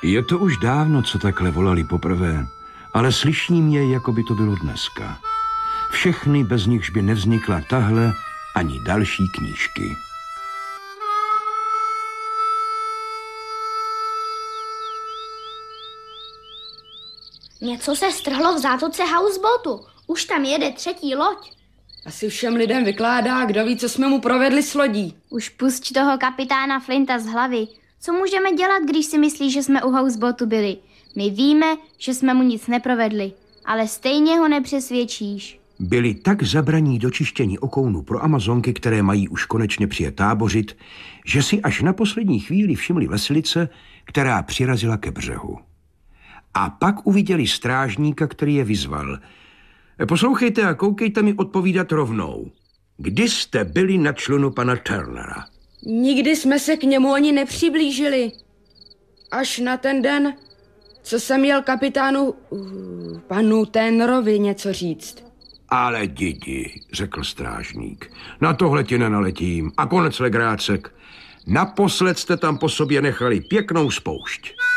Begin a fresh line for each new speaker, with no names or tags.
Je to už dávno, co takhle volali poprvé, ale slyším je, jako by to bylo dneska. Všechny, bez nichž by nevznikla tahle ani další knížky.
Něco se strhlo v zátoce houseboatu. Už tam jede třetí loď.
Asi všem lidem vykládá, kdo ví, co jsme mu provedli s lodí.
Už pusť toho kapitána Flinta z hlavy. Co můžeme dělat, když si myslí, že jsme u houseboatu byli? My víme, že jsme mu nic neprovedli, ale stejně ho nepřesvědčíš.
Byli tak zabraní do čištění okounů pro Amazonky, které mají už konečně přijet tábořit, že si až na poslední chvíli všimli veslice, která přirazila ke břehu. A pak uviděli strážníka, který je vyzval. Poslouchejte a koukejte mi odpovídat rovnou. Kdy jste byli na člunu pana Turnera?
Nikdy jsme se k němu ani nepřiblížili. Až na ten den, co jsem měl kapitánu panu Turnerovi něco říct.
Ale Didi, řekl strážník, na tohle ti nenaletím. A konec legrácek. Naposled jste tam po sobě nechali pěknou spoušť.